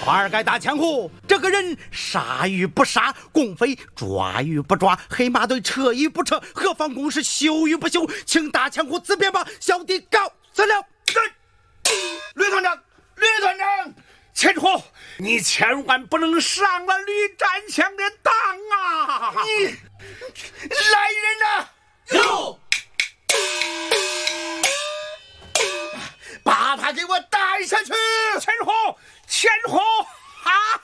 华尔街大枪虎，这个人杀与不杀，共匪抓与不抓，黑马队撤与不撤，何方公事休与不休，请大枪虎自便吧，小弟告辞了。 吕团长，钱虎，你千万不能上了吕占强的当啊！ 你来人呐！ 有， 把他给我带下去！ 钱虎。